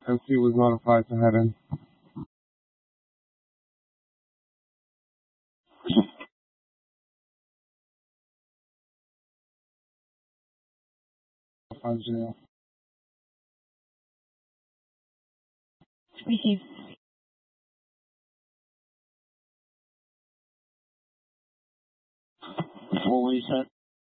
MC was notified to head in. Jail. Receive. What were you said?